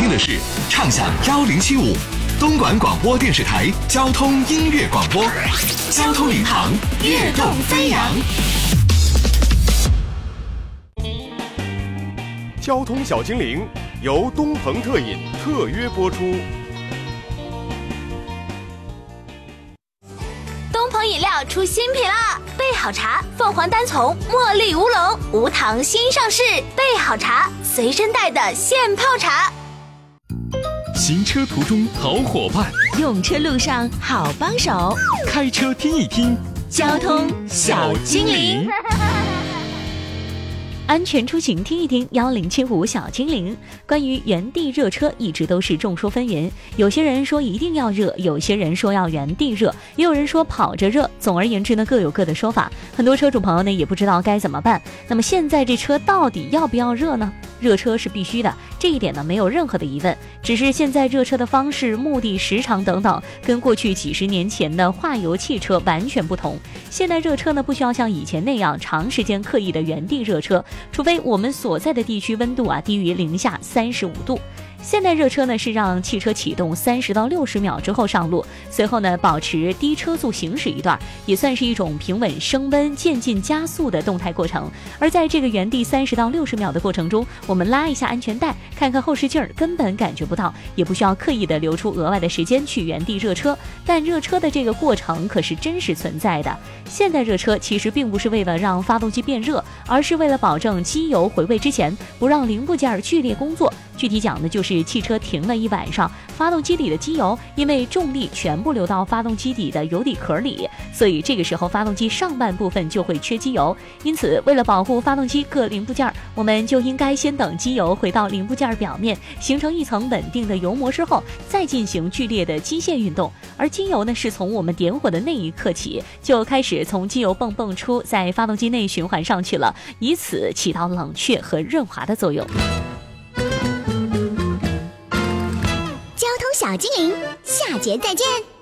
听的是畅享1075东莞广播电视台交通音乐广播，交通领航，跃动飞扬。 交通小精灵由东鹏特饮特约播出。 东鹏饮料出新品啦！备好茶，凤凰单丛茉莉乌龙无糖新上市，备好茶，随身带的现泡茶。 行车途中好伙伴， 用车路上好帮手， 开车听一听交通小精灵。 安全出行听一听1075小精灵。关于原地热车一直都是众说纷纭，有些人说一定要热，有些人说要原地热，也有人说跑着热。总而言之呢，各有各的说法，很多车主朋友呢也不知道该怎么办。那么现在这车到底要不要热呢？热车是必须的，这一点呢没有任何的疑问，只是现在热车的方式、目的、时长等等跟过去几十年前的化油汽车完全不同。现代热车呢不需要像以前那样长时间刻意的原地热车，除非我们所在的地区温度低于-35度。现代热车呢是让汽车启动30到60秒之后上路，随后呢保持低车速行驶一段，也算是一种平稳升温、渐进加速的动态过程。而在这个原地30到60秒的过程中，我们拉一下安全带，看看后视镜，根本感觉不到，也不需要刻意的留出额外的时间去原地热车。但热车的这个过程可是真实存在的。现代热车其实并不是为了让发动机变热，而是为了保证机油回位之前不让零部件剧烈工作。具体讲的就是汽车停了一晚上，发动机里的机油因为重力全部流到发动机底的油底壳里，所以这个时候发动机上半部分就会缺机油。因此为了保护发动机各零部件，我们就应该先等机油回到零部件表面，形成一层稳定的油膜之后，再进行剧烈的机械运动。而机油呢是从我们点火的那一刻起就开始从机油泵泵出，在发动机内循环上去了，以此起到冷却和润滑的作用。 交通小精灵，下节再见。